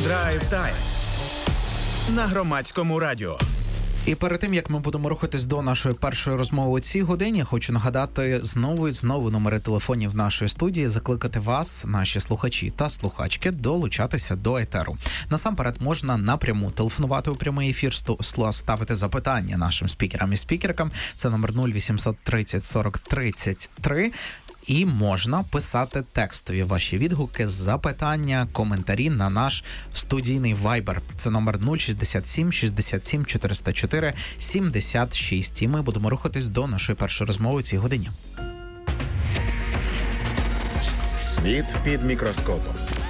Драйв-тайм на Громадському радіо. І перед тим, як ми будемо рухатись до нашої першої розмови у цій годині, хочу нагадати знову і знову номери телефонів нашої студії, закликати вас, наші слухачі та слухачки, долучатися до етеру. Насамперед, можна напряму телефонувати у прямий ефір, ставити запитання нашим спікерам і спікеркам. Це номер 0800 30 40 33. І можна писати текстові ваші відгуки, запитання, коментарі на наш студійний Viber. Це номер 067 67 404 76. І ми будемо рухатись до нашої першої розмови у цій годині. Світ під мікроскопом.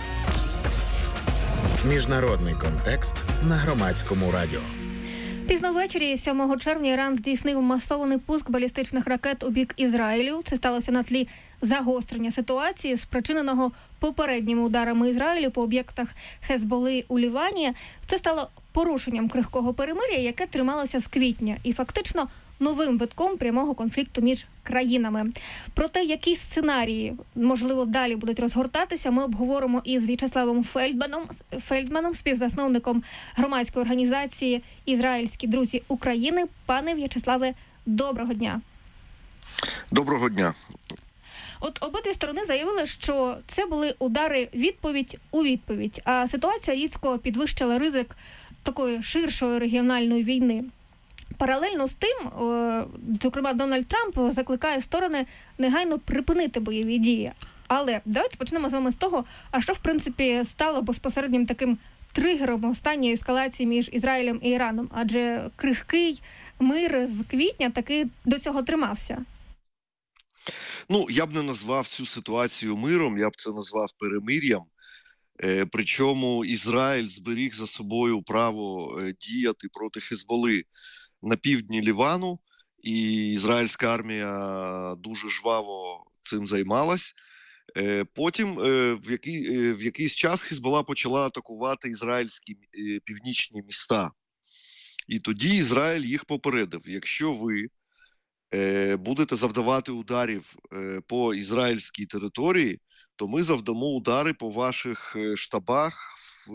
Міжнародний контекст на Громадському радіо. Пізно ввечері 7 червня Іран здійснив масований пуск балістичних ракет у бік Ізраїлю. Це сталося на тлі загострення ситуації, спричиненого попередніми ударами Ізраїлю по об'єктах Хезболи у Лівані. Це стало порушенням крихкого перемир'я, яке трималося з квітня, і фактично новим витком прямого конфлікту між країнами. Про те, які сценарії, можливо, далі будуть розгортатися, ми обговоримо із В'ячеславом Фельдманом, співзасновником громадської організації «Ізраїльські друзі України». Пане В'ячеславе, доброго дня. Доброго дня. От обидві сторони заявили, що це були удари відповідь у відповідь, а ситуація різко підвищила ризик такої ширшої регіональної війни. Паралельно з тим, зокрема, Дональд Трамп закликає сторони негайно припинити бойові дії. Але давайте почнемо з вами з того, а що, в принципі, стало безпосереднім таким тригером останньої ескалації між Ізраїлем і Іраном? Адже крихкий мир з квітня таки до цього тримався. Я б не назвав цю ситуацію миром, я б це назвав перемир'ям. Причому Ізраїль зберіг за собою право діяти проти Хезболи на півдні Лівану, і ізраїльська армія дуже жваво цим займалась. Потім в якийсь час Хезбола почала атакувати ізраїльські північні міста. І тоді Ізраїль їх попередив: якщо ви будете завдавати ударів по ізраїльській території, то ми завдамо удари по ваших штабах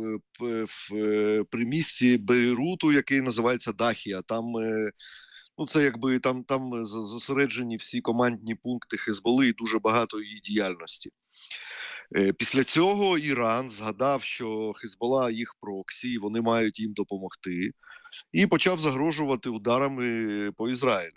в примісті Бейруту, який називається Дахія. Там, це якби там зосереджені всі командні пункти Хезболи і дуже багато її діяльності. Після цього Іран згадав, що Хезбола їх проксі, і вони мають їм допомогти, і почав загрожувати ударами по Ізраїлю.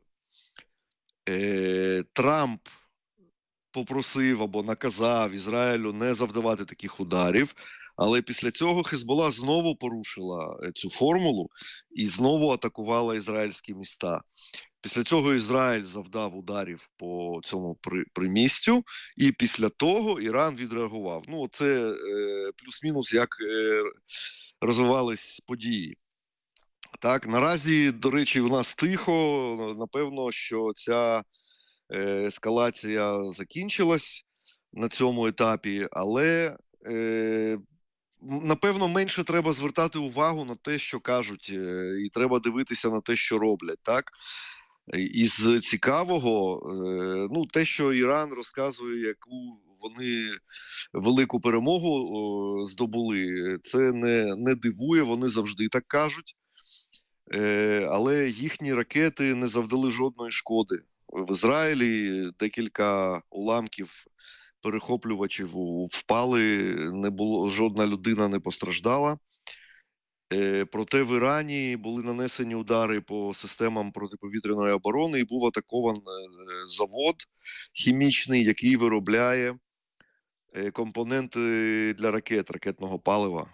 Трамп попросив або наказав Ізраїлю не завдавати таких ударів, але після цього Хезбола знову порушила цю формулу і знову атакувала ізраїльські міста. Після цього Ізраїль завдав ударів по цьому примістю, і після того Іран відреагував. Це плюс-мінус, як розвивались події. Так, наразі, до речі, у нас тихо. Напевно, що ця ескалація закінчилась на цьому етапі, але напевно менше треба звертати увагу на те, що кажуть, і треба дивитися на те, що роблять. Так? Із цікавого, те, що Іран розказує, яку вони велику перемогу здобули, це не дивує, вони завжди так кажуть. Але їхні ракети не завдали жодної шкоди. В Ізраїлі декілька уламків перехоплювачів впали, жодна людина не постраждала. Проте в Ірані були нанесені удари по системам протиповітряної оборони і був атакований завод хімічний, який виробляє компоненти для ракетного палива.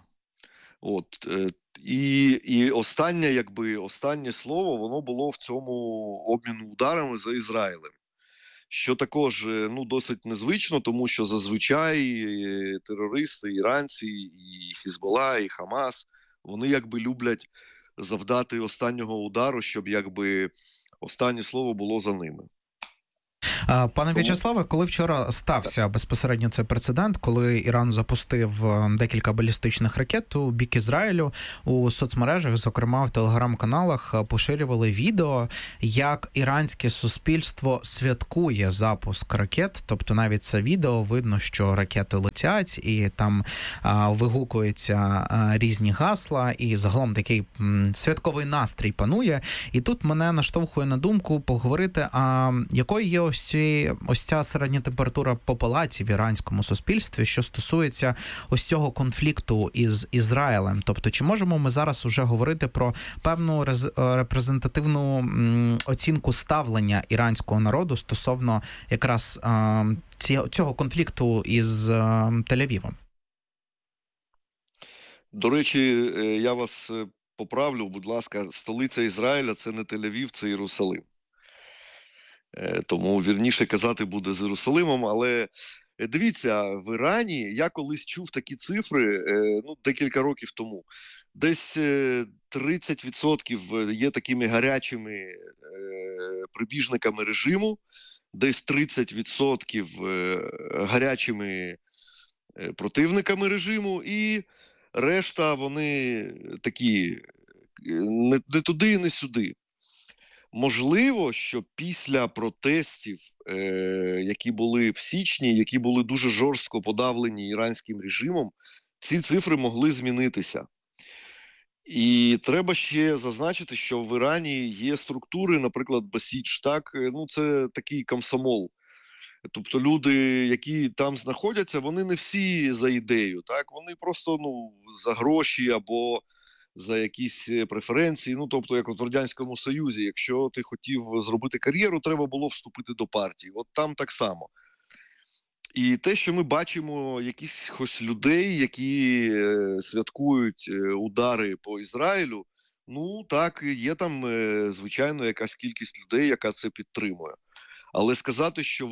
І останнє слово, воно було в цьому обміну ударами за Ізраїлем. Що також досить незвично, тому що зазвичай терористи, іранці, і Хезбола, і Хамас, вони люблять завдати останнього удару, щоб останнє слово було за ними. Пане В'ячеславе, коли вчора стався безпосередньо цей прецедент, коли Іран запустив декілька балістичних ракет у бік Ізраїлю, у соцмережах, зокрема в телеграм-каналах, поширювали відео, як іранське суспільство святкує запуск ракет. Тобто навіть це відео видно, що ракети летять, і там вигукуються різні гасла, і загалом такий святковий настрій панує. І тут мене наштовхує на думку поговорити, а якою є ось ця середня температура по палаті в іранському суспільстві, що стосується ось цього конфлікту із Ізраїлем. Тобто, чи можемо ми зараз уже говорити про певну репрезентативну оцінку ставлення іранського народу стосовно якраз цього конфлікту із Тель-Авівом? До речі, я вас поправлю, будь ласка, столиця Ізраїля – це не Тель-Авів, це Єрусалим. Тому вірніше казати буде з Єрусалимом, але дивіться, в Ірані я колись чув такі цифри, декілька років тому. Десь 30% є такими гарячими прибіжниками режиму, десь 30% гарячими противниками режиму, і решта вони такі не туди, не сюди. Можливо, що після протестів, які були в січні, які були дуже жорстко подавлені іранським режимом, ці цифри могли змінитися. І треба ще зазначити, що в Ірані є структури, наприклад, Басідж, це такий комсомол. Тобто люди, які там знаходяться, вони не всі за ідею, вони просто за гроші або за якісь преференції, тобто як в Радянському Союзі, якщо ти хотів зробити кар'єру, треба було вступити до партії. От там так само. І те, що ми бачимо якихось людей, які святкують удари по Ізраїлю, так, є там, звичайно, якась кількість людей, яка це підтримує. Але сказати, що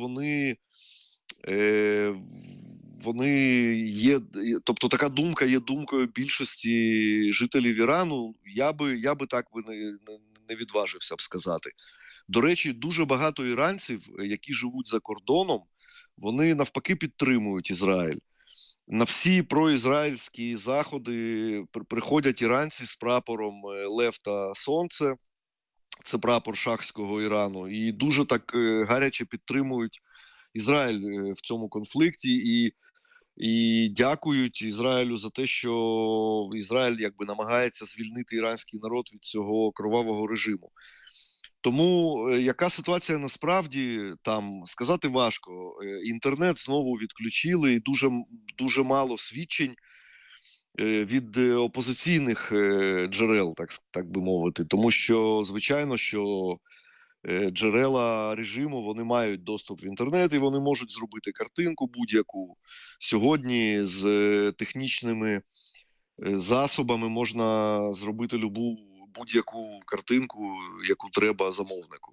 вони є, тобто така думка є думкою більшості жителів Ірану, я би так не відважився б сказати. До речі, дуже багато іранців, які живуть за кордоном, вони навпаки підтримують Ізраїль. На всі проізраїльські заходи приходять іранці з прапором Лев та Сонце, це прапор шахського Ірану, і дуже так гаряче підтримують Ізраїль в цьому конфлікті і дякують Ізраїлю за те, що Ізраїль намагається звільнити іранський народ від цього кровавого режиму. Тому яка ситуація насправді там, сказати важко. Інтернет знову відключили, і дуже мало свідчень від опозиційних джерел, так би мовити. Тому що, звичайно, що джерела режиму, вони мають доступ в інтернет, і вони можуть зробити картинку будь-яку. Сьогодні з технічними засобами можна зробити будь-яку картинку, яку треба замовнику.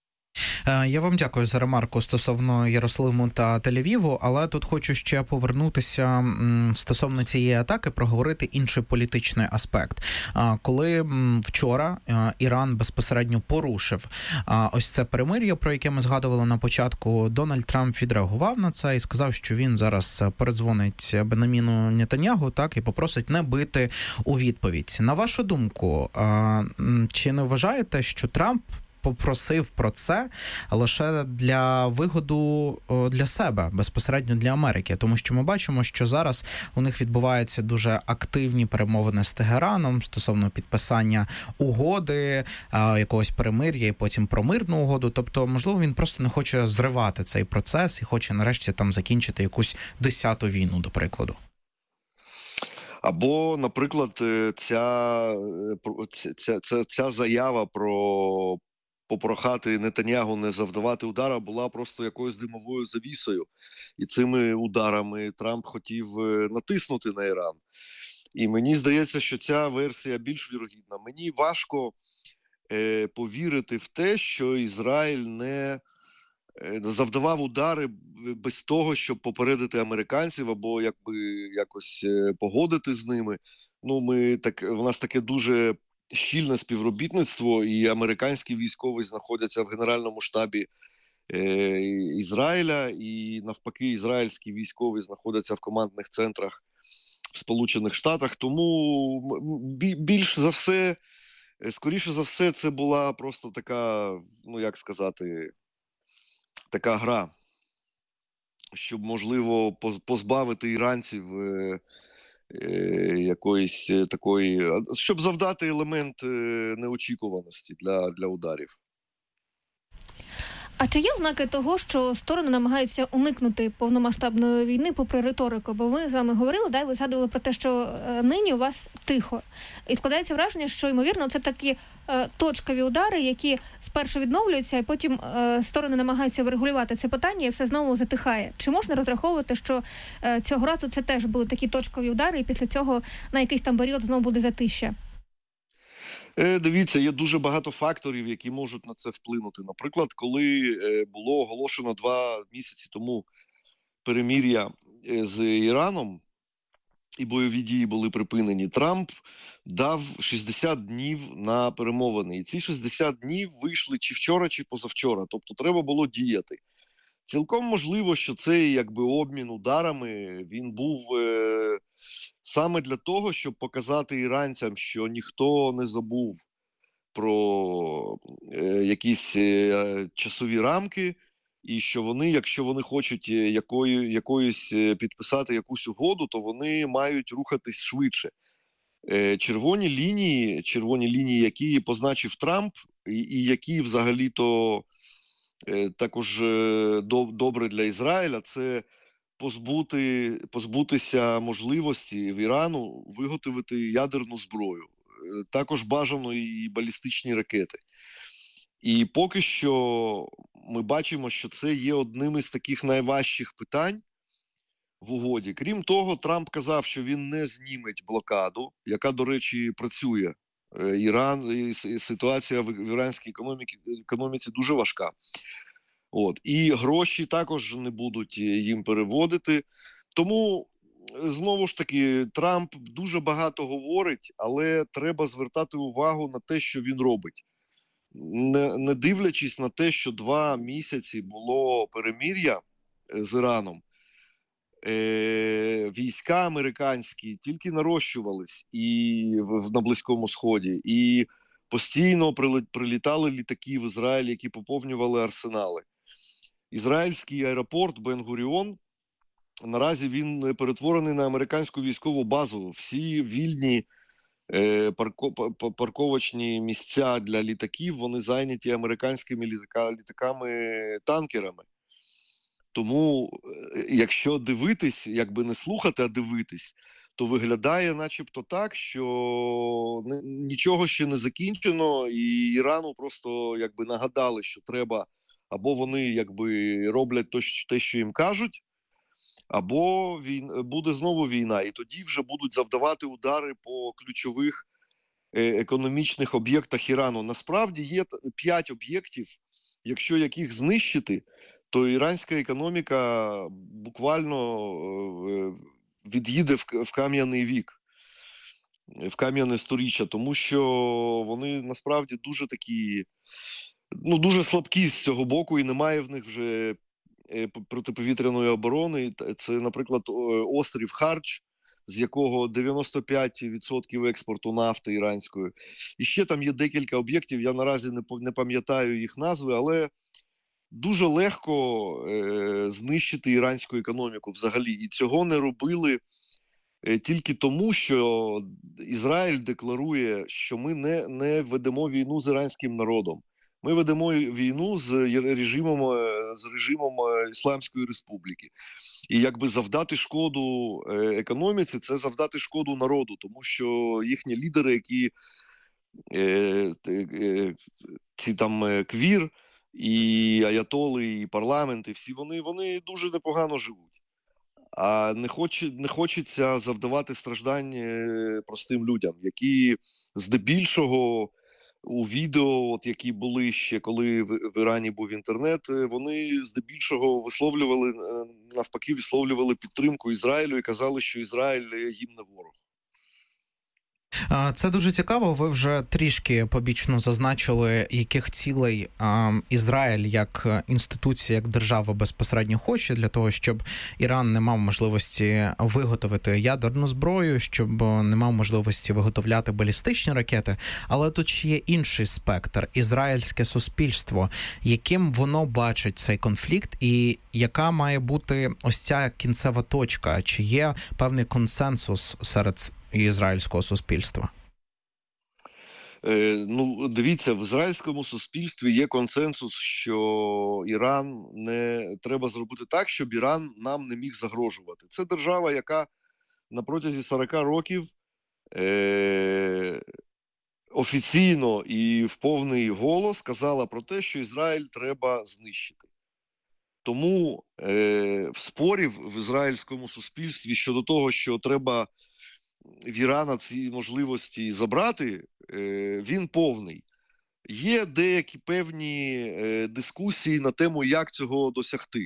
Я вам дякую за ремарку стосовно Єрусалиму та Тель-Авіву, але тут хочу ще повернутися стосовно цієї атаки, проговорити інший політичний аспект. Коли вчора Іран безпосередньо порушив ось це перемир'я, про яке ми згадували на початку, Дональд Трамп відреагував на це і сказав, що він зараз передзвонить Беняміну Нетаньягу, і попросить не бити у відповідь. На вашу думку, чи не вважаєте, що Трамп попросив про це лише для вигоду для себе, безпосередньо для Америки? Тому що ми бачимо, що зараз у них відбуваються дуже активні перемовини з Тегераном стосовно підписання угоди, якогось перемир'я і потім про мирну угоду. Тобто, можливо, він просто не хоче зривати цей процес і хоче нарешті там закінчити якусь 10-ту війну, до прикладу. Або, наприклад, ця заява про попрохати Нетаньягу не завдавати удара була просто якоюсь димовою завісою. І цими ударами Трамп хотів натиснути на Іран. І мені здається, що ця версія більш вірогідна. Мені важко повірити в те, що Ізраїль не завдавав удари без того, щоб попередити американців або якось погодити з ними. В нас таке дуже щільне співробітництво, і американські військові знаходяться в Генеральному штабі Ізраїля, і навпаки ізраїльські військові знаходяться в командних центрах в Сполучених Штатах. Тому більш за все, скоріше за все, це була просто така, ну як сказати, така гра, щоб, можливо, позбавити іранців якоїсь такої, щоб завдати елемент неочікуваності для ударів. А чи є ознаки того, що сторони намагаються уникнути повномасштабної війни попри риторику? Бо ми з вами говорили, ви згадували про те, що нині у вас тихо. І складається враження, що, ймовірно, це такі точкові удари, які спершу відновлюються, і потім сторони намагаються врегулювати це питання, і все знову затихає. Чи можна розраховувати, що цього разу це теж були такі точкові удари, і після цього на якийсь там період знову буде затища? Дивіться, є дуже багато факторів, які можуть на це вплинути. Наприклад, коли було оголошено 2 місяці тому перемир'я з Іраном, і бойові дії були припинені, Трамп дав 60 днів на перемовини. І ці 60 днів вийшли чи вчора, чи позавчора. Тобто треба було діяти. Цілком можливо, що цей обмін ударами, він був саме для того, щоб показати іранцям, що ніхто не забув про якісь часові рамки, і що вони, якщо вони хочуть якоюсь підписати якусь угоду, то вони мають рухатись швидше. Червоні лінії, які позначив Трамп, і які взагалі-то також добре для Ізраїля, це позбутися можливості в Ірану виготовити ядерну зброю. Також бажано і балістичні ракети. І поки що ми бачимо, що це є одним із таких найважчих питань в угоді. Крім того, Трамп казав, що він не зніметь блокаду, яка, до речі, працює. І ситуація в іранській економіці дуже важка. І гроші також не будуть їм переводити. Тому, знову ж таки, Трамп дуже багато говорить, але треба звертати увагу на те, що він робить. Не дивлячись на те, що 2 місяці було перемир'я з Іраном, війська американські тільки нарощувались на Близькому Сході, і постійно прилітали літаки в Ізраїль, які поповнювали арсенали. Ізраїльський аеропорт Бен-Гуріон, наразі він перетворений на американську військову базу. Всі вільні парковочні місця для літаків, вони зайняті американськими літаками-танкерами. Тому, якщо дивитись, якби не слухати, а дивитись, то виглядає начебто так, що нічого ще не закінчено, і Ірану просто нагадали, що треба, або вони роблять те, що їм кажуть, або буде знову війна, і тоді вже будуть завдавати удари по ключових економічних об'єктах Ірану. Насправді є 5 об'єктів, якщо яких знищити, то іранська економіка буквально від'їде в кам'яний вік, в кам'яне сторіччя, тому що вони насправді дуже такі, дуже слабкі з цього боку, і немає в них вже протиповітряної оборони. Це, наприклад, острів Хардж, з якого 95% експорту нафти іранської. І ще там є декілька об'єктів, я наразі не пам'ятаю їх назви, але дуже легко знищити іранську економіку взагалі. І цього не робили тільки тому, що Ізраїль декларує, що ми не ведемо війну з іранським народом. Ми ведемо війну з режимом Ісламської Республіки. І завдати шкоду економіці – це завдати шкоду народу, тому що їхні лідери, які ці там Квір, і аятоли, і парламенти, всі вони дуже непогано живуть. А не хочеться завдавати страждань простим людям, які здебільшого у відео, які були ще, коли в Ірані був інтернет, вони здебільшого висловлювали підтримку Ізраїлю і казали, що Ізраїль їм не ворог. Це дуже цікаво. Ви вже трішки побічно зазначили, яких цілей Ізраїль як інституція, як держава безпосередньо хоче для того, щоб Іран не мав можливості виготовити ядерну зброю, щоб не мав можливості виготовляти балістичні ракети. Але тут ще є інший спектр – ізраїльське суспільство. Яким воно бачить цей конфлікт і яка має бути ось ця кінцева точка? Чи є певний консенсус серед ізраїльського суспільства? Дивіться, в ізраїльському суспільстві є консенсус, що Іран треба зробити так, щоб Іран нам не міг загрожувати. Це держава, яка на протязі 40 років офіційно і в повний голос казала про те, що Ізраїль треба знищити. Тому спорів в ізраїльському суспільстві щодо того, що треба в Ірана ці можливості забрати, він повний. Є деякі певні дискусії на тему, як цього досягти.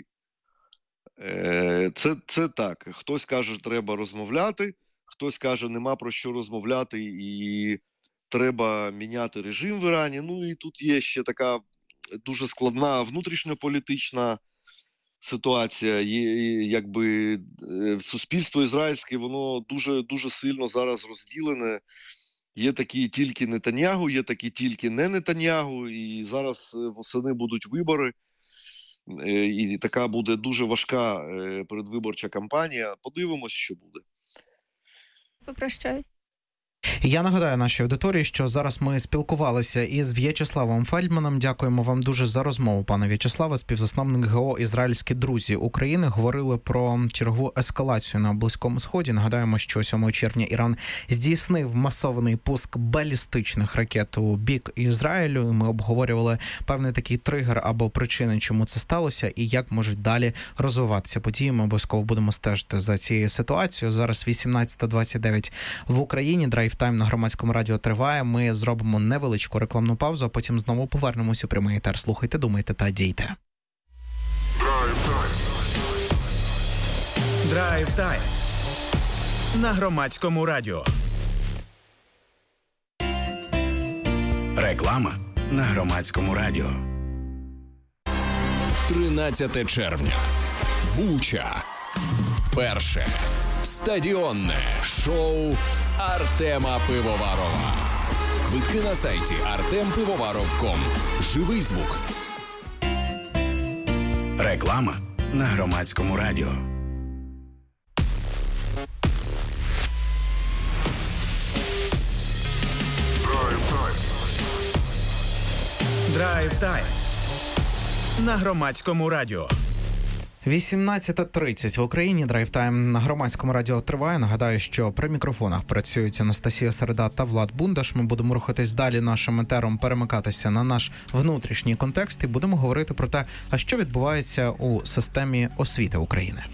Це так. Хтось каже, треба розмовляти, хтось каже, нема про що розмовляти і треба міняти режим в Ірані. Ну і тут є ще така дуже складна внутрішньополітична ситуація. Якби суспільство ізраїльське, воно дуже сильно зараз розділене. Є такі тільки Нетаньягу, є такі тільки не Нетаньягу, і зараз восени будуть вибори. І така буде дуже важка передвиборча кампанія. Подивимось, що буде. Попрощаюсь. Я нагадаю нашій аудиторії, що зараз ми спілкувалися із В'ячеславом Фельдманом. Дякуємо вам дуже за розмову, пане В'ячеславе, співзасновник ГО «Ізраїльські друзі України». Говорили про чергову ескалацію на Близькому Сході. Нагадаємо, що 7 червня Іран здійснив масований пуск балістичних ракет у бік Ізраїлю. Ми обговорювали певний такий тригер або причини, чому це сталося і як можуть далі розвиватися події. Ми обов'язково будемо стежити за цією ситуацією. Зараз 18:29 в Україні. Драйв-тайм на Громадському радіо триває. Ми зробимо невеличку рекламну паузу, а потім знову повернемось у прямий етер. Слухайте, думайте та дійте. Драйв-тайм на Громадському радіо. Реклама на Громадському радіо. 13 червня. Буча. Перше стадіонне шоу Артема Пивоварова. Квитки на сайті artempivovаров.com. Живий звук. Реклама на Громадському радіо. Драйв-тайм на Громадському радіо. 18:30 в Україні. Драйв-тайм на Громадському радіо триває. Нагадаю, що при мікрофонах працюють Анастасія Середа та Влад Бундаш. Ми будемо рухатись далі нашим етером, перемикатися на наш внутрішній контекст і будемо говорити про те, а що відбувається у системі освіти України.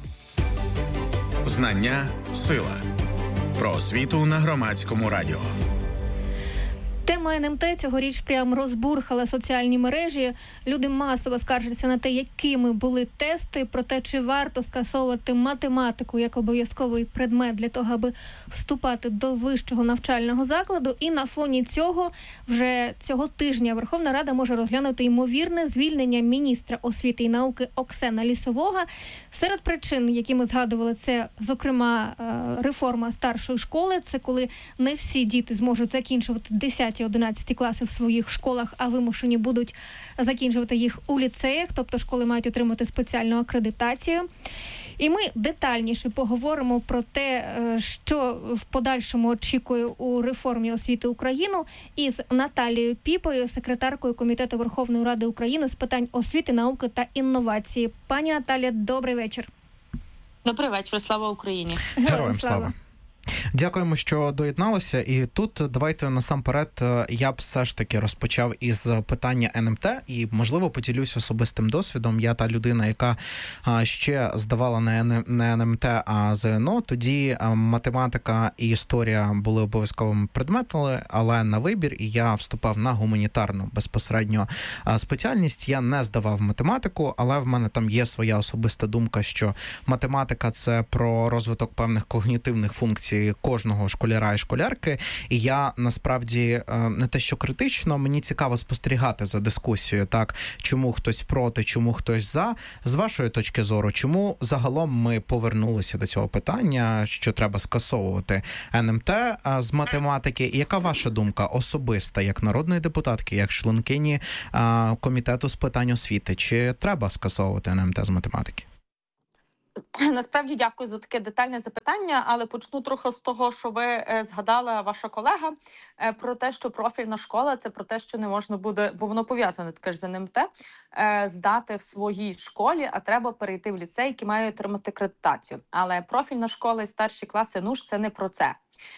Знання – сила. Про освіту на Громадському радіо. Тема НМТ цьогоріч прям розбурхала соціальні мережі. Люди масово скаржаться на те, якими були тести, про те, чи варто скасовувати математику як обов'язковий предмет для того, аби вступати до вищого навчального закладу. І на фоні цього вже цього тижня Верховна Рада може розглянути ймовірне звільнення міністра освіти і науки Оксени Лісового. Серед причин, які ми згадували, це, зокрема, реформа старшої школи. Це коли не всі діти зможуть закінчувати 10-11 класи в своїх школах, а вимушені будуть закінчувати їх у ліцеях, тобто школи мають отримати спеціальну акредитацію. І ми детальніше поговоримо про те, що в подальшому очікує у реформі освіти України із Наталією Піпою, секретаркою Комітету Верховної Ради України з питань освіти, науки та інновації. Пані Наталія, добрий вечір. Добрий вечір, слава Україні. Героям слава. Дякуємо, що доєдналися. І тут давайте насамперед я б все ж таки розпочав із питання НМТ і, можливо, поділюсь особистим досвідом. Я та людина, яка ще здавала не НМТ, а ЗНО. Тоді математика і історія були обов'язковими предметами, але на вибір, і я вступав на гуманітарну безпосередньо спеціальність. Я не здавав математику, але в мене там є своя особиста думка, що математика – це про розвиток певних когнітивних функцій досвідченості кожного школяра і школярки. І я, насправді, не те, що критично, мені цікаво спостерігати за дискусією, так, чому хтось проти, чому хтось за. З вашої точки зору, чому загалом ми повернулися до цього питання, що треба скасовувати НМТ з математики? І яка ваша думка особиста, як народної депутатки, як членкині комітету з питань освіти? Чи треба скасовувати НМТ з математики? Насправді дякую за таке детальне запитання, але почну трохи з того, що ви згадала ваша колега про те, що профільна школа – це про те, що не можна буде, бо воно пов'язане таке ж з НМТ, здати в своїй школі, а треба перейти в ліцей, який має отримати акредитацію. Але профільна школа і старші класи НУШ – це не про це.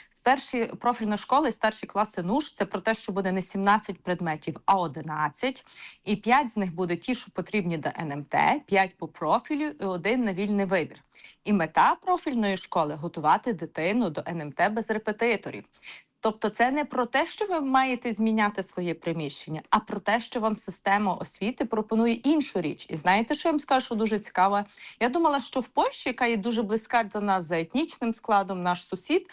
Профільна школа і старші класи НУШ – це про те, що буде не 17 предметів, а 11. І 5 з них буде ті, що потрібні до НМТ, 5 по профілю і 1 на вільний вибір. І мета профільної школи – готувати дитину до НМТ без репетиторів. Тобто це не про те, що ви маєте зміняти своє приміщення, а про те, що вам система освіти пропонує іншу річ. І знаєте, що я вам скажу, що дуже цікаво? Я думала, що в Польщі, яка є дуже близька до нас за етнічним складом, наш сусід,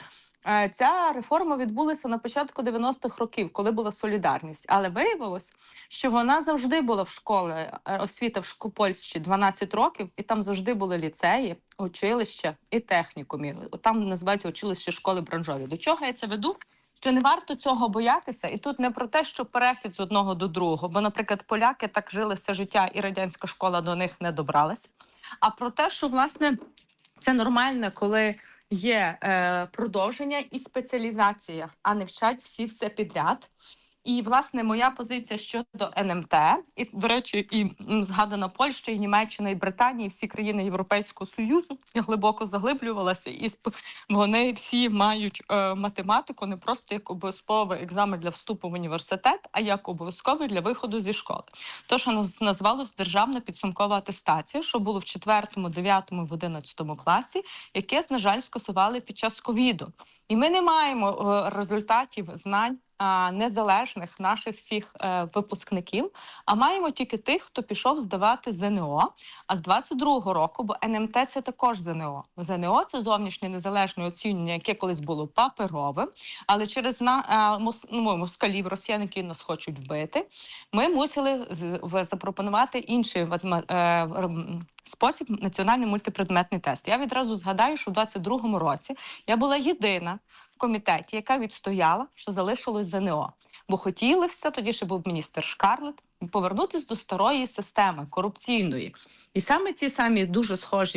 ця реформа відбулася на початку 90-х років, коли була солідарність. Але виявилось, що вона завжди була в школі, освіта в Польщі 12 років, і там завжди були ліцеї, училища і технікумі. Там називають училище школи бранжові. До чого я це веду? Що не варто цього боятися, і тут не про те, що перехід з одного до другого, бо, наприклад, поляки так жили все життя, і радянська школа до них не добралась, а про те, що, власне, це нормально, коли є продовження і спеціалізація, а не вчать всі все підряд. І, власне, моя позиція щодо НМТ, і, до речі, і згадана Польща, і Німеччина, і Британія, і всі країни Європейського Союзу, я глибоко заглиблювалася, і вони всі мають математику не просто як обов'язковий екзамен для вступу в університет, а як обов'язковий для виходу зі школи. То, що назвалось державна підсумкова атестація, що було в 4, 9, в 11 класі, яке, на жаль, скасували під час ковіду. І ми не маємо результатів знань незалежних наших всіх випускників, а маємо тільки тих, хто пішов здавати ЗНО. А з 22-го року, бо НМТ – це також ЗНО. ЗНО – це зовнішнє незалежне оцінювання, яке колись було паперовим, але через москалів, росіян, які нас хочуть вбити, ми мусили запропонувати інший спосіб – національний мультипредметний тест. Я відразу згадаю, що в 22-му році я була єдина в комітеті, яка відстояла, що залишилось ЗНО. Бо хотіли все, тоді ще був міністр Шкарлет, повернутися до старої системи, корупційної. І саме ці самі дуже схожі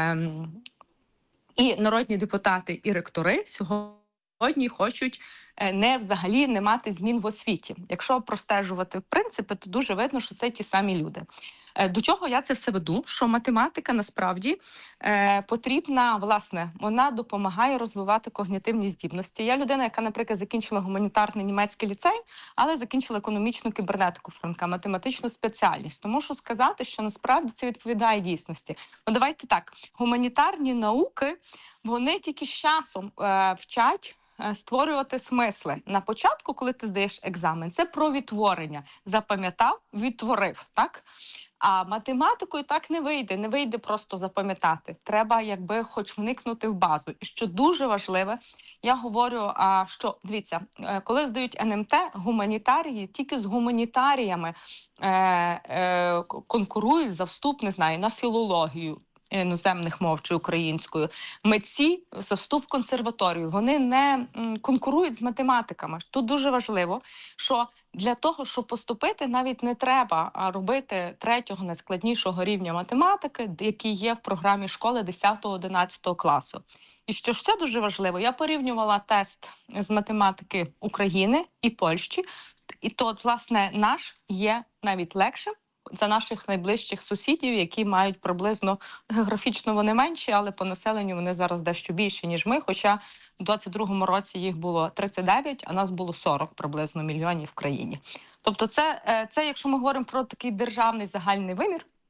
і народні депутати, і ректори сьогодні хочуть взагалі не мати змін в освіті. Якщо простежувати принципи, то дуже видно, що це ті самі люди. До чого я це все веду? Що математика насправді потрібна, власне, вона допомагає розвивати когнітивні здібності. Я людина, яка, наприклад, закінчила гуманітарний німецький ліцей, але закінчила економічну кібернетику Франка, математичну спеціальність. Тому що сказати, що насправді це відповідає дійсності. Ну, давайте так, гуманітарні науки, вони тільки з часом вчать створювати смисли. На початку, коли ти здаєш екзамен, це про відтворення. Запам'ятав, відтворив, так? А математикою так не вийде просто запам'ятати. Треба, хоч вникнути в базу. І що дуже важливе, я говорю, що, дивіться, коли здають НМТ, гуманітарії тільки з гуманітаріями конкурують за вступ, не знаю, на філологію іноземних мов чи українською. Митці за вступ в консерваторію, вони не конкурують з математиками. Тут дуже важливо, що для того, щоб поступити, навіть не треба робити 3-го найскладнішого рівня математики, який є в програмі школи 10-11 класу. І що ще дуже важливо, я порівнювала тест з математики України і Польщі, і то, власне, наш є навіть легшим за наших найближчих сусідів, які мають приблизно, географічно вони менші, але по населенню вони зараз дещо більші, ніж ми, хоча в 22-му році їх було 39, а нас було 40 приблизно мільйонів в країні. Тобто це якщо ми говоримо про такий державний загальний вимір,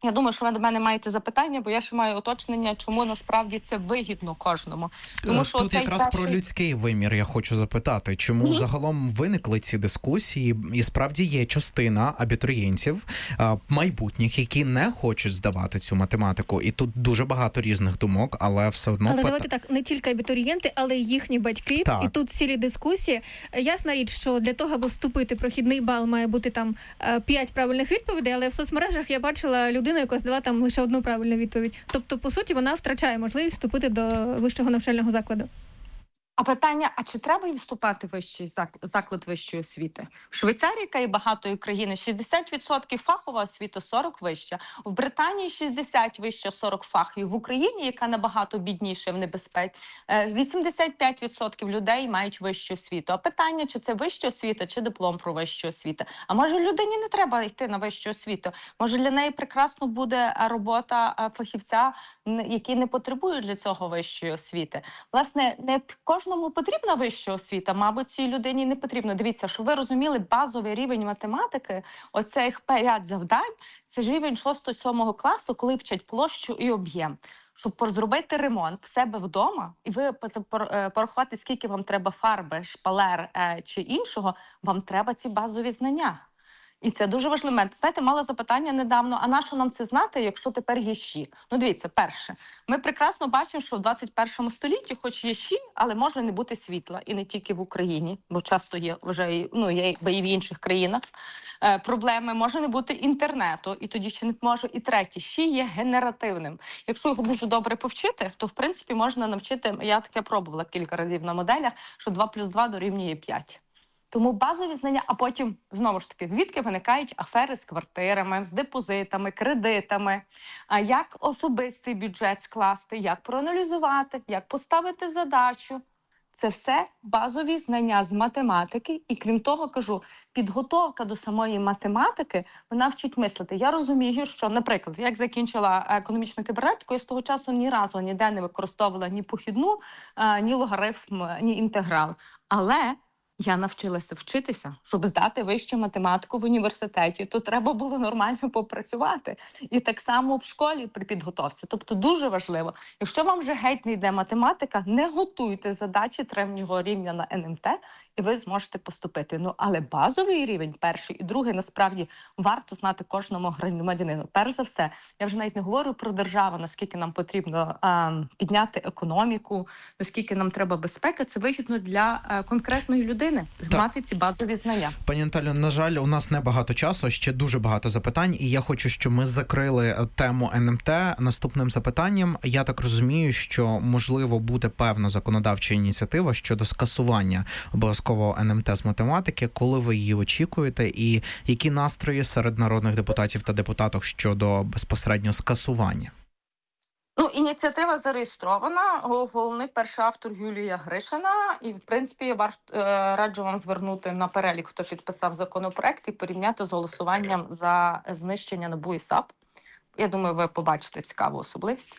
Я думаю, що ви до мене маєте запитання, бо я ще маю уточнення, чому насправді це вигідно кожному. Тому що тут якраз про людський вимір я хочу запитати, чому загалом виникли ці дискусії, і справді є частина абітурієнтів майбутніх, які не хочуть здавати цю математику, і тут дуже багато різних думок, але все одно... Але давайте так, не тільки абітурієнти, але й їхні батьки, так. І тут цілі дискусії. Ясна річ, що для того, аби вступити, прохідний бал має бути там 5 правильних відповідей, але в соцмережах я бачила людину, яка здала там лише одну правильну відповідь. Тобто, по суті, вона втрачає можливість вступити до вищого навчального закладу. А питання, а чи треба їм вступати в вищий заклад вищої освіти? В Швейцарії, яка є багатою країною, 60% фахова освіта, 40% вища. В Британії 60% вища, 40% фахів. В Україні, яка набагато бідніша в небезпеці, 85% людей мають вищу освіту. А питання, чи це вища освіта, чи диплом про вищу освіту? А може людині не треба йти на вищу освіту? Може для неї прекрасно буде робота фахівця, який не потребує для цього вищої освіти? Власне, не кожному потрібна вища освіта, мабуть, цій людині не потрібно. Дивіться, щоб ви розуміли базовий рівень математики, оцих 5 завдань, це ж рівень 6-7 класу, коли вчать площу і об'єм. Щоб зробити ремонт в себе вдома, і ви порахувати, скільки вам треба фарби, шпалер чи іншого, вам треба ці базові знання. І це дуже важливий момент. Знаєте, мала запитання недавно, а на що нам це знати, якщо тепер є ЩІ? Ну, дивіться, перше, ми прекрасно бачимо, що в 21 столітті, хоч є ЩІ, але може не бути світла. І не тільки в Україні, бо часто є вже є і в інших країнах проблеми. Може не бути інтернету, і тоді ще не може. І третє, ЩІ є генеративним. Якщо його дуже добре повчити, то, в принципі, можна навчити, я таке пробувала кілька разів на моделях, що 2 + 2 дорівнює 5. Тому базові знання, а потім, знову ж таки, звідки виникають афери з квартирами, з депозитами, кредитами, як особистий бюджет скласти, як проаналізувати, як поставити задачу. Це все базові знання з математики. І крім того, кажу, підготовка до самої математики, вона вчить мислити. Я розумію, що, наприклад, як закінчила економічну кібернетику, я з того часу ні разу ніде не використовувала ні похідну, ні логарифм, ні інтеграл. Але я навчилася вчитися, щоб здати вищу математику в університеті, то треба було нормально попрацювати. І так само в школі при підготовці. Тобто дуже важливо, якщо вам вже геть не йде математика, не готуйте задачі середнього рівня на НМТ, і ви зможете поступити. Ну, але базовий рівень, перший і другий, насправді, варто знати кожному громадянину. Перш за все, я вже навіть не говорю про державу, наскільки нам потрібно підняти економіку, наскільки нам треба безпеки. Це вигідно для конкретної людини, мати ці базові знання. Пані Наталю, на жаль, у нас небагато часу, ще дуже багато запитань, і я хочу, щоб ми закрили тему НМТ наступним запитанням. Я так розумію, що, можливо, буде певна законодавча ініціатива щодо скасування обов'язкового НМТ з математики. Коли ви її очікуєте, і які настрої серед народних депутатів та депутаток щодо безпосередньо скасування? Ну, ініціатива зареєстрована. Головний перший автор Юлія Гришина. І, в принципі, раджу вам звернути на перелік, хто підписав законопроект, і порівняти з голосуванням за знищення НАБУ і САП. Я думаю, ви побачите цікаву особливість.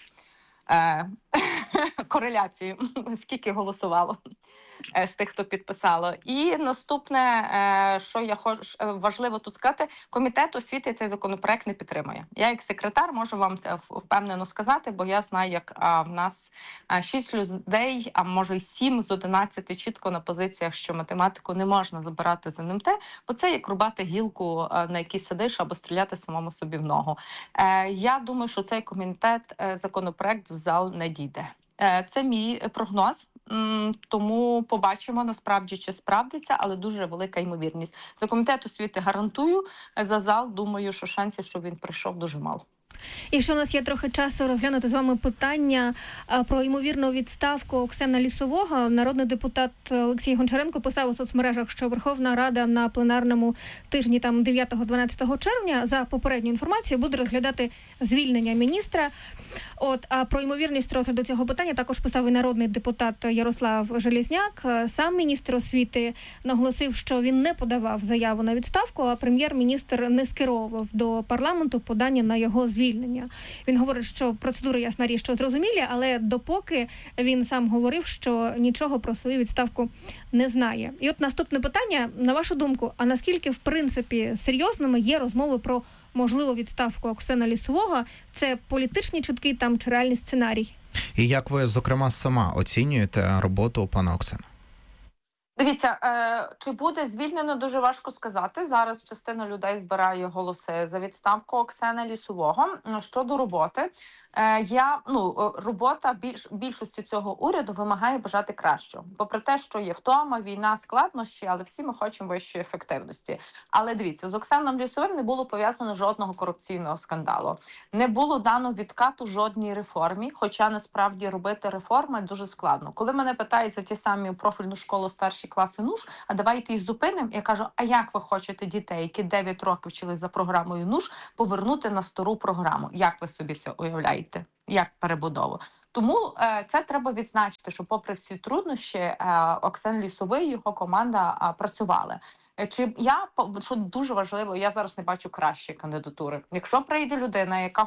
Кореляцію, скільки голосувало з тих, хто підписало. І наступне, що я важливо тут сказати, комітет освіти цей законопроект не підтримує. Я як секретар можу вам це впевнено сказати, бо я знаю, як в нас 6 людей, а може й 7 з 11 чітко на позиціях, що математику не можна забирати з НМТ, бо це як рубати гілку, на якій сидиш, або стріляти самому собі в ногу. Я думаю, що цей комітет, законопроект в зал не дійде. Це мій прогноз, тому побачимо насправді, чи справдиться, але дуже велика ймовірність. За комітет освіти гарантую, за зал думаю, що шансів, щоб він прийшов, дуже мало. Якщо у нас є трохи часу розглянути з вами питання про ймовірну відставку Оксани Лісового, народний депутат Олексій Гончаренко писав у соцмережах, що Верховна Рада на пленарному тижні 9-12 червня за попередню інформацію буде розглядати звільнення міністра. А про ймовірність розгляду цього питання також писав і народний депутат Ярослав Железняк. Сам міністр освіти наголосив, що він не подавав заяву на відставку, а прем'єр-міністр не скеровував до парламенту подання на його звільнення звільнення. Він говорить, що процедури, ясна річ, що зрозумілі, але допоки він сам говорив, що нічого про свою відставку не знає. І от наступне питання, на вашу думку, а наскільки, в принципі, серйозними є розмови про можливу відставку Оксани Лісового? Це політичні чутки там чи реальний сценарій? І як ви, зокрема, сама оцінюєте роботу пана Оксани? Дивіться, чи буде звільнено, дуже важко сказати. Зараз частина людей збирає голоси за відставку Оксани Лісового. Щодо роботи, робота більшості цього уряду вимагає бажати кращого. Попри те, що є втома, війна, складнощі, але всі ми хочемо вищої ефективності. Але дивіться, з Оксаном Лісовим не було пов'язано жодного корупційного скандалу. Не було дано відкату жодній реформі, хоча насправді робити реформи дуже складно. Коли мене питають за ті самі профільну школу старші класи НУШ, а давайте їх зупинимо, я кажу, а як ви хочете дітей, які 9 років вчились за програмою НУШ, повернути на стару програму? Як ви собі це уявляєте? Як перебудову? Тому це треба відзначити, що попри всі труднощі Оксан Лісовий і його команда працювали. Що дуже важливо, я зараз не бачу кращої кандидатури. Якщо прийде людина, яка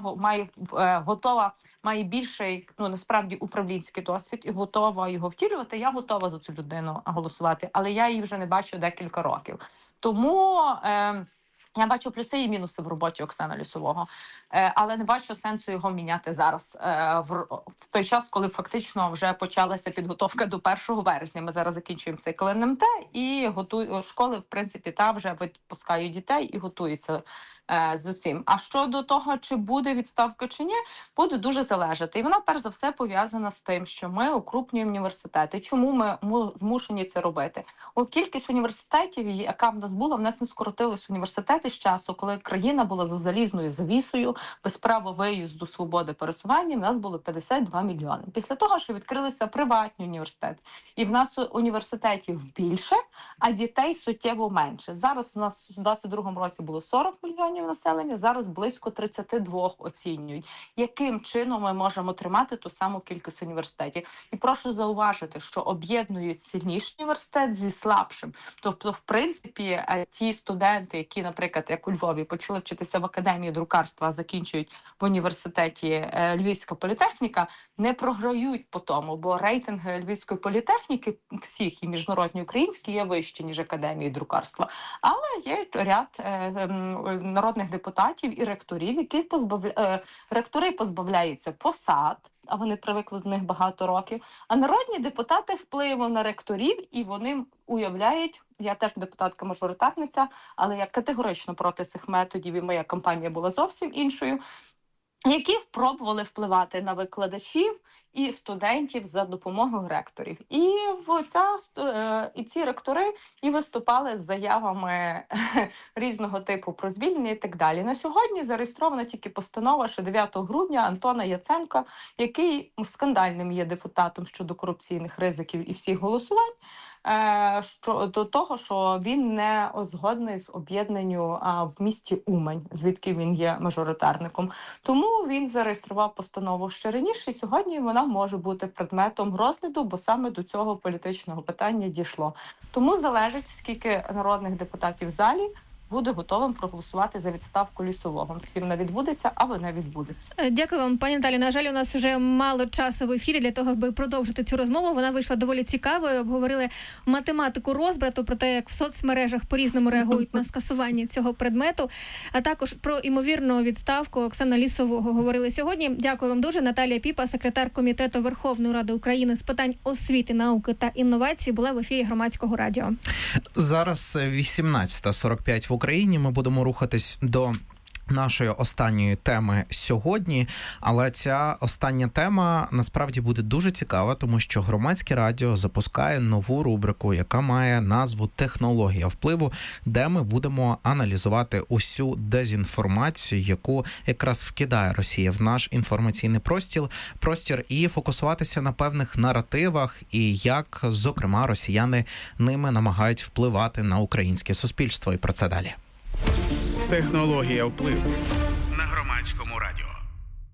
має більший, насправді, управлінський досвід і готова його втілювати, я готова за цю людину голосувати, але я її вже не бачу декілька років. Тому я бачу плюси і мінуси в роботі Оксана Лісового, але не бачу сенсу його міняти зараз, в той час, коли фактично вже почалася підготовка до 1 вересня. Ми зараз закінчуємо цикл НМТ і школи, в принципі, вже випускають дітей і готуються з усім. А щодо того, чи буде відставка чи ні, буде дуже залежати. І вона, перш за все, пов'язана з тим, що ми укрупнюємо університети. Чому ми змушені це робити? Кількість університетів, яка в нас була, в нас не скоротились університети з часу, коли країна була за залізною завісою, без права виїзду, свободи пересування, в нас було 52 мільйони. Після того, що відкрилися приватні університети, і в нас університетів більше, а дітей суттєво менше. Зараз у нас у 2022 році було 40 мільйонів населення, зараз близько 32 оцінюють. Яким чином ми можемо тримати ту саму кількість університетів? І прошу зауважити, що об'єднують сильніший університет зі слабшим. Тобто, в принципі, ті студенти, які, наприклад, як у Львові, почали вчитися в академії друкарства, а закінчують в університеті Львівська політехніка, не програють по тому, бо рейтинги Львівської політехніки всіх, і міжнародні, українські, є вищі, ніж академії друкарства. Але є ряд народних депутатів і ректорів, які ректори позбавляються посад, а вони привикли до них багато років, а народні депутати впливу на ректорів, і вони уявляють, я теж депутатка-мажоритарниця, але я категорично проти цих методів, і моя кампанія була зовсім іншою, які спробували впливати на викладачів і студентів за допомогою ректорів. І ці ректори і виступали з заявами різного типу про звільнення і так далі. На сьогодні зареєстрована тільки постанова, що 9 грудня Антона Яценка, який скандальним є депутатом щодо корупційних ризиків і всіх голосувань, до того, що він не згодний з об'єднанням в місті Умань, звідки він є мажоритарником. Тому він зареєстрував постанову ще раніше, і сьогодні вона може бути предметом розгляду, бо саме до цього політичного питання дійшло. Тому залежить, скільки народних депутатів в залі буде готовим проголосувати за відставку Лісового. Чи вона відбудеться, або не відбудеться. Дякую вам, пані Наталі. На жаль, у нас вже мало часу в ефірі для того, аби продовжити цю розмову. Вона вийшла доволі цікавою. Обговорили математику розбрату, про те, як в соцмережах по-різному реагують на скасування цього предмету, а також про імовірну відставку Оксани Лісового говорили сьогодні. Дякую вам дуже. Наталія Піпа, секретар Комітету Верховної Ради України з питань освіти, науки та інновацій, була в ефірі Громадського радіо. Зараз 18:45 в Україні. Ми будемо рухатись до нашої останньої теми сьогодні, але ця остання тема насправді буде дуже цікава, тому що Громадське радіо запускає нову рубрику, яка має назву «Технологія впливу», де ми будемо аналізувати усю дезінформацію, яку якраз вкидає Росія в наш інформаційний простір і фокусуватися на певних наративах і як, зокрема, росіяни ними намагають впливати на українське суспільство. І про це далі. Технологія впливу на Громадському радіо.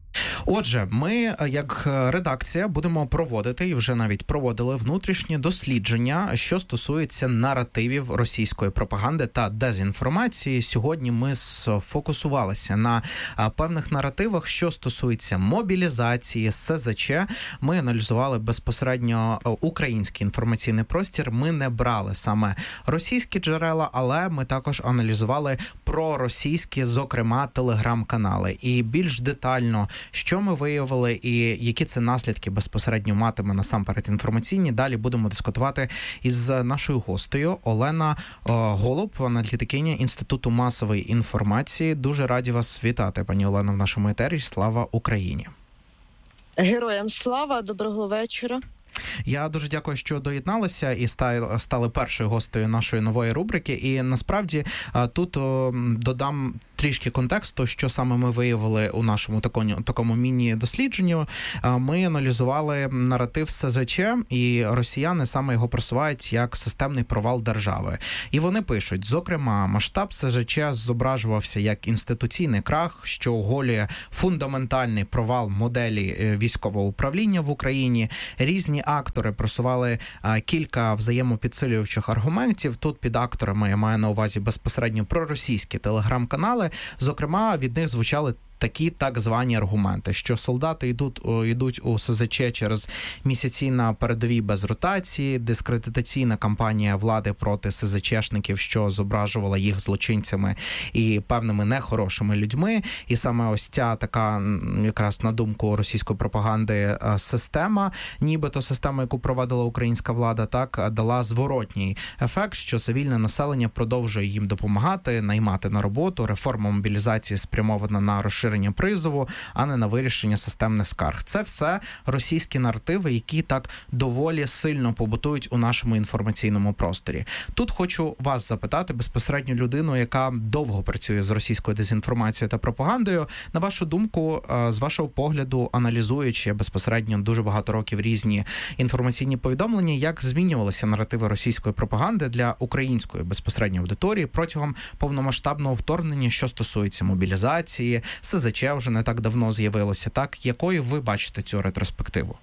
Отже, ми, як редакція, будемо проводити, і вже навіть проводили, внутрішнє дослідження, що стосується наративів російської пропаганди та дезінформації. Сьогодні ми сфокусувалися на певних наративах, що стосується мобілізації, СЗЧ. Ми аналізували безпосередньо український інформаційний простір. Ми не брали саме російські джерела, але ми також аналізували проросійські, зокрема, телеграм-канали. І більш детально, що ми виявили і які це наслідки безпосередньо матиме насамперед інформаційні. Далі будемо дискутувати із нашою гостею Олена Голуб, аналітикиня Інституту масової інформації. Дуже раді вас вітати, пані Олено, в нашому етері. Слава Україні! Героям слава, доброго вечора. Я дуже дякую, що доєдналися і стали першою гостею нашої нової рубрики. І насправді тут додам трішки контексту, що саме ми виявили у нашому такому міні-дослідженні. Ми аналізували наратив СЗЧ, і росіяни саме його просувають як системний провал держави. І вони пишуть, зокрема, масштаб СЗЧ зображувався як інституційний крах, що оголює фундаментальний провал моделі військового управління в Україні. Різні актори просували кілька взаємопідсилюючих аргументів. Тут під акторами я маю на увазі безпосередньо проросійські телеграм-канали. Зокрема, від них звучали такі так звані аргументи, що солдати йдуть у СЗЧ через місяці на передовій без ротації, дискредитаційна кампанія влади проти СЗЧшників, що зображувала їх злочинцями і певними нехорошими людьми. І саме ось ця така, якраз на думку російської пропаганди, система, нібито система, яку провадила українська влада, так, дала зворотній ефект, що цивільне населення продовжує їм допомагати, наймати на роботу, реформа мобілізації спрямована на розширення призову, а не на вирішення системних скарг. Це все російські наративи, які так доволі сильно побутують у нашому інформаційному просторі. Тут хочу вас запитати, безпосередньо людину, яка довго працює з російською дезінформацією та пропагандою. На вашу думку, з вашого погляду, аналізуючи безпосередньо дуже багато років різні інформаційні повідомлення, як змінювалися наративи російської пропаганди для української безпосередньо аудиторії протягом повномасштабного вторгнення, що стосується мобілізації, СЗЧ вже не так давно з'явилося, так? Якою ви бачите цю ретроспективу?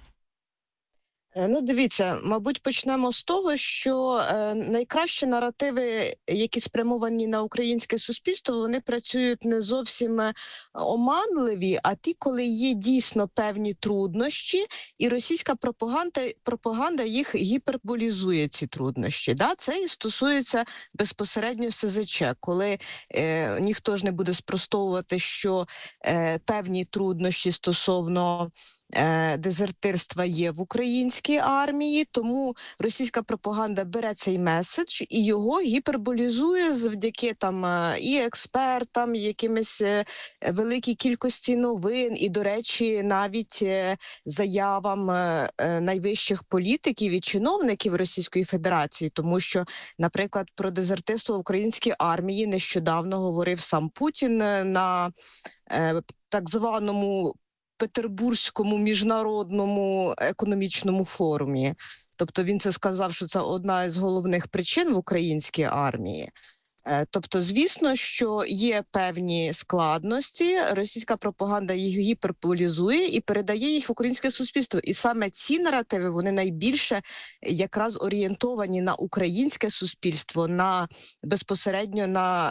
Ну, дивіться, мабуть, почнемо з того, що найкращі наративи, які спрямовані на українське суспільство, вони працюють не зовсім оманливі, а ті, коли є дійсно певні труднощі, і російська пропаганда їх гіперболізує, ці труднощі. Да? Це і стосується безпосередньо СЗЧ, коли ніхто ж не буде спростовувати, що певні труднощі стосовно дезертирства є в українській армії, тому російська пропаганда бере цей меседж і його гіперболізує завдяки і експертам, і якимось великій кількості новин, і, до речі, навіть заявам найвищих політиків і чиновників Російської Федерації, тому що, наприклад, про дезертирство в українській армії нещодавно говорив сам Путін на так званому Петербурзькому міжнародному економічному форумі. Тобто він це сказав, що це одна із головних причин в українській армії. Тобто, звісно, що є певні складності, російська пропаганда їх гіперболізує і передає їх в українське суспільство. І саме ці наративи, вони найбільше якраз орієнтовані на українське суспільство, безпосередньо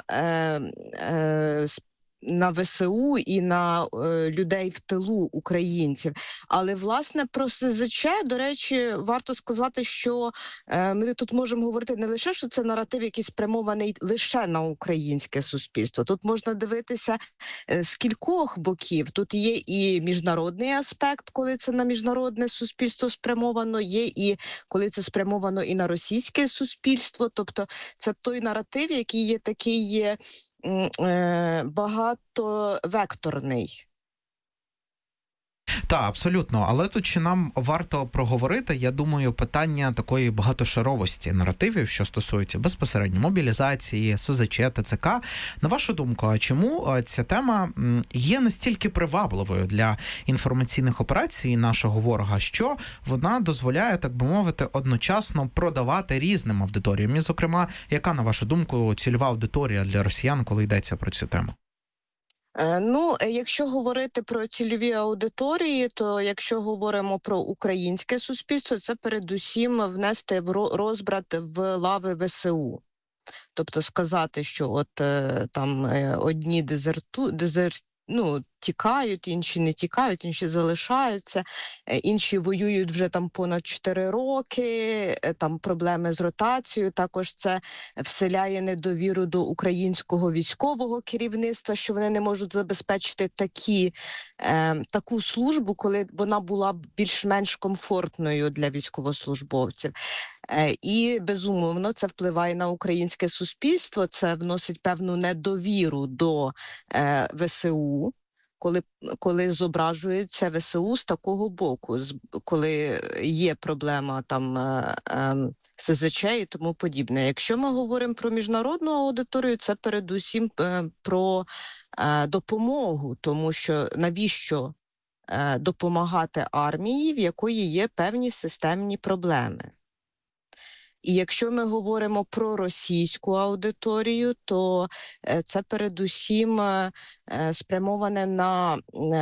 на ВСУ і на людей в тилу українців. Але, власне, про СЗЧ, до речі, варто сказати, що ми тут можемо говорити не лише, що це наратив, який спрямований лише на українське суспільство. Тут можна дивитися з кількох боків. Тут є і міжнародний аспект, коли це на міжнародне суспільство спрямовано, є і коли це спрямовано і на російське суспільство. Тобто це той наратив, який є такий багатовекторний. Так, абсолютно. Але тут ще нам варто проговорити, я думаю, питання такої багатошаровості наративів, що стосується безпосередньо мобілізації, СЗЧ, ТЦК. На вашу думку, а чому ця тема є настільки привабливою для інформаційних операцій нашого ворога, що вона дозволяє, так би мовити, одночасно продавати різним аудиторіям? І, зокрема, яка, на вашу думку, цільова аудиторія для росіян, коли йдеться про цю тему? Якщо говорити про цільові аудиторії, то якщо говоримо про українське суспільство, це передусім внести в розбрат в лави ВСУ. Тобто сказати, що одні тікають, інші не тікають, інші залишаються, інші воюють вже там понад 4 роки, там проблеми з ротацією, також це вселяє недовіру до українського військового керівництва, що вони не можуть забезпечити таку службу, коли вона була більш-менш комфортною для військовослужбовців. І, безумовно, це впливає на українське суспільство, це вносить певну недовіру до ВСУ, коли зображується ВСУ з такого боку, коли є проблема СЗЧ і тому подібне. Якщо ми говоримо про міжнародну аудиторію, це передусім про допомогу, тому що навіщо допомагати армії, в якої є певні системні проблеми. І якщо ми говоримо про російську аудиторію, то це передусім спрямоване на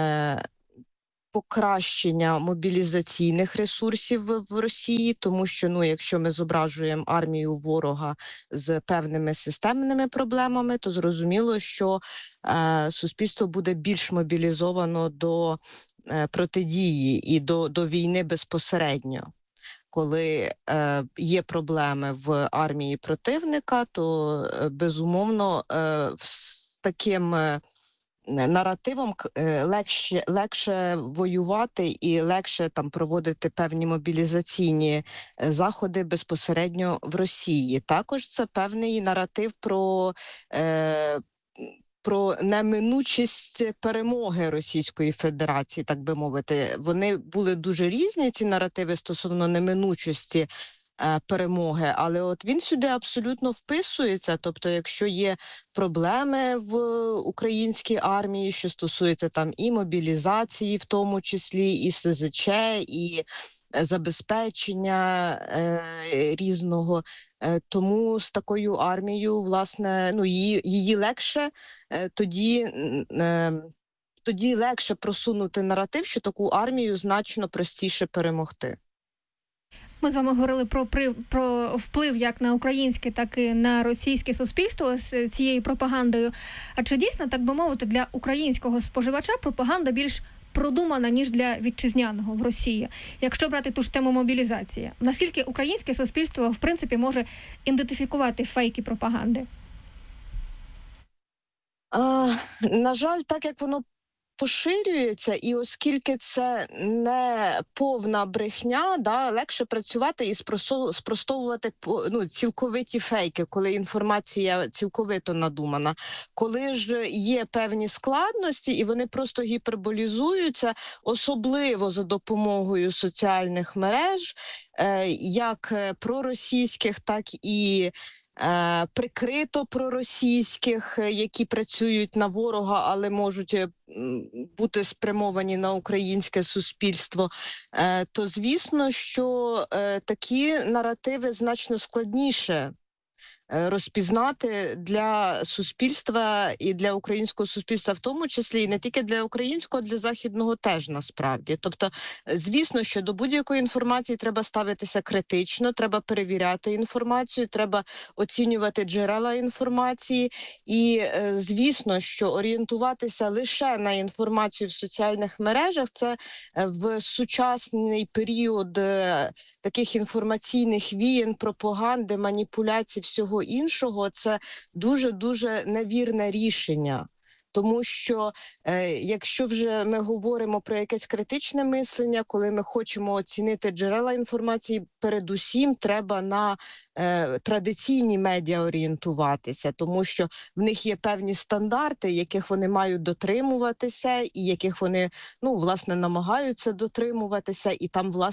покращення мобілізаційних ресурсів в Росії, тому що, якщо ми зображуємо армію ворога з певними системними проблемами, то зрозуміло, що суспільство буде більш мобілізовано до протидії і до війни безпосередньо. Коли є проблеми в армії противника, то, безумовно, з таким наративом легше воювати і легше проводити певні мобілізаційні заходи безпосередньо в Росії. Також це певний наратив про неминучість перемоги Російської Федерації, так би мовити. Вони були дуже різні, ці наративи, стосовно неминучості перемоги, але от він сюди абсолютно вписується. Тобто, якщо є проблеми в українській армії, що стосується і мобілізації, в тому числі, і СЗЧ, і забезпечення різного. Тому з такою армією, власне, її легше тоді легше просунути наратив, що таку армію значно простіше перемогти. Ми з вами говорили про вплив як на українське, так і на російське суспільство з цією пропагандою. А чи дійсно, так би мовити, для українського споживача пропаганда більш продумана, ніж для вітчизняного в Росії? Якщо брати ту ж тему мобілізації, наскільки українське суспільство, в принципі, може ідентифікувати фейки пропаганди? На жаль, так як воно поширюється, і оскільки це не повна брехня, легше працювати і спростовувати цілковиті фейки, коли інформація цілковито надумана. Коли ж є певні складності, і вони просто гіперболізуються, особливо за допомогою соціальних мереж, як проросійських, так і прикрито проросійських, які працюють на ворога, але можуть бути спрямовані на українське суспільство, то звісно, що такі наративи значно складніше розпізнати для суспільства і для українського суспільства в тому числі, і не тільки для українського, а для західного теж насправді. Тобто, звісно, що до будь-якої інформації треба ставитися критично, треба перевіряти інформацію, треба оцінювати джерела інформації і, звісно, що орієнтуватися лише на інформацію в соціальних мережах – це в сучасний період таких інформаційних вієн, пропаганди, маніпуляцій, всього іншого, це дуже-дуже невірне рішення. Тому що якщо вже ми говоримо про якесь критичне мислення, коли ми хочемо оцінити джерела інформації, передусім треба на традиційні медіа орієнтуватися, тому що в них є певні стандарти, яких вони мають дотримуватися і яких вони, власне, намагаються дотримуватися, і там, власне,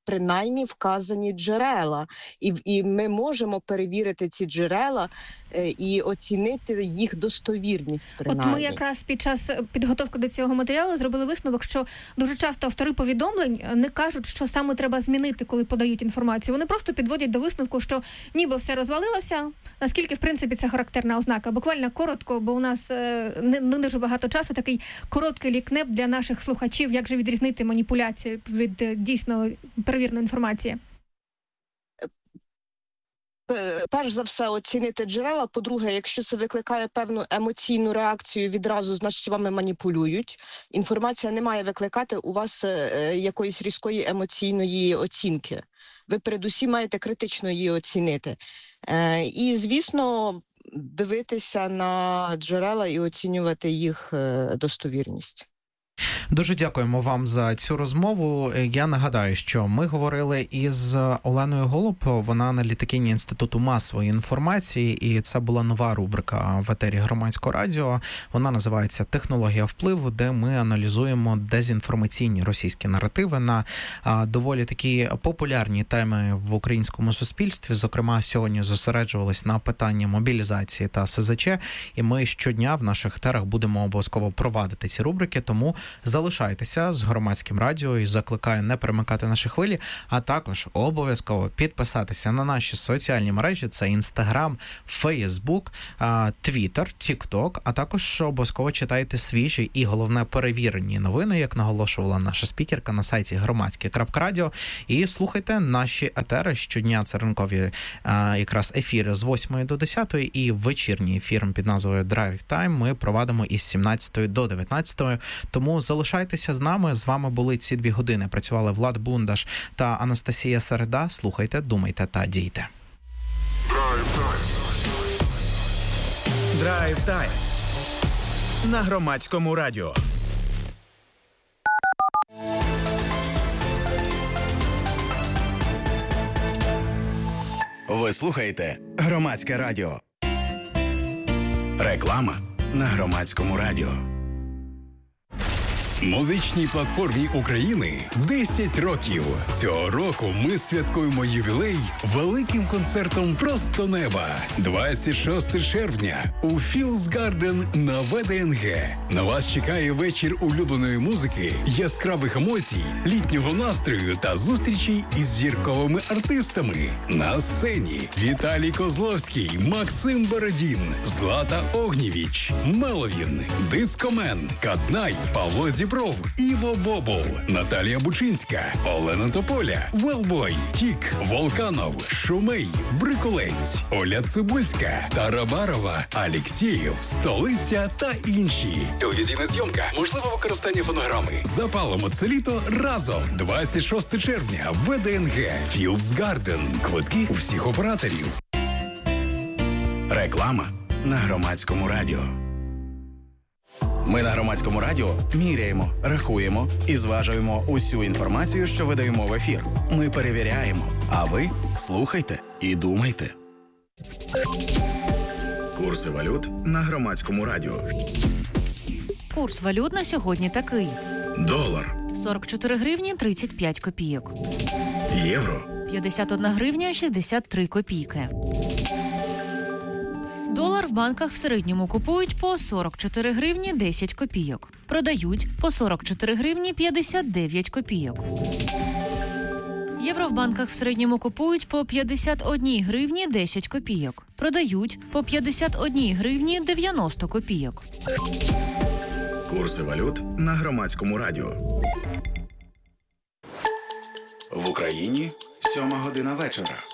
принаймні вказані джерела. І ми можемо перевірити ці джерела і оцінити їх достовірність, принаймні. От ми якраз під час підготовки до цього матеріалу зробили висновок, що дуже часто автори повідомлень не кажуть, що саме треба змінити, коли подають інформацію. Вони просто підводять до висновку, що ніби все розвалилося, наскільки, в принципі, це характерна ознака. Буквально коротко, бо у нас не дуже багато часу, такий короткий лікнеп для наших слухачів, як же відрізнити маніпуляцію від дійсно перевіреної інформації. Перш за все, оцінити джерела. По-друге, якщо це викликає певну емоційну реакцію відразу, значить вами маніпулюють. Інформація не має викликати у вас якоїсь різкої емоційної оцінки. Ви передусім маєте критично її оцінити. І, звісно, дивитися на джерела і оцінювати їх достовірність. Дуже дякуємо вам за цю розмову. Я нагадаю, що ми говорили із Оленою Голуб, вона аналітикиня Інституту масової інформації, і це була нова рубрика в етері Громадського радіо. Вона називається «Технологія впливу», де ми аналізуємо дезінформаційні російські наративи на доволі такі популярні теми в українському суспільстві. Зокрема, сьогодні зосереджувались на питанні мобілізації та СЗЧ, і ми щодня в наших етерах будемо обов'язково провадити ці рубрики, тому залишайтеся з Громадським радіо і закликаю не перемикати наші хвилі, а також обов'язково підписатися на наші соціальні мережі, це Instagram, Facebook, Twitter, TikTok, а також обов'язково читайте свіжі і, головне, перевірені новини, як наголошувала наша спікерка на сайті громадське.радіо, і слухайте наші етери щодня, це ранкові якраз ефіри з 8 до 10 і вечірній ефір під назвою Drive Time ми провадимо із 17 до 19, тому залишайтеся з нами. З вами були ці 2 години. Працювали Влад Бундаш та Анастасія Середа. Слухайте, думайте та дійте. Драйв Тайм на Громадському радіо. Ви слухаєте Громадське радіо. Реклама на Громадському радіо. Музичній платформі України 10 років. Цього року ми святкуємо ювілей великим концертом «Просто неба». 26 червня у Fields Garden на ВДНГ. На вас чекає вечір улюбленої музики, яскравих емоцій, літнього настрою та зустрічей із зірковими артистами. На сцені Віталій Козловський, Максим Бородін, Злата Огнєвіч, Меловін, Дискомен, Каднай, Павло Зібров, Іво Бобол, Наталія Бучинська, Олена Тополя, Велбой, Тік, Волканов, Шумей, Бриколець, Оля Цибульська, Тарабарова, Алєксєєв, Столиця та інші. Телевізійна зйомка, можливе використання фонограми. Запалимо це літо разом. 26 червня, ВДНГ, Fields Garden. Квитки у всіх операторів. Реклама на Громадському радіо. Ми на Громадському радіо міряємо, рахуємо і зважуємо усю інформацію, що видаємо в ефір. Ми перевіряємо, а ви слухайте і думайте. Курси валют на Громадському радіо. Курс валют на сьогодні такий. Долар. 44 гривні 35 копійок. Євро. 51 гривня 63 копійки. Долар в банках в середньому купують по 44 гривні 10 копійок. Продають по 44 гривні 59 копійок. Євро в банках в середньому купують по 51 гривні 10 копійок. Продають по 51 гривні 90 копійок. Курси валют на Громадському радіо. В Україні 7 година вечора.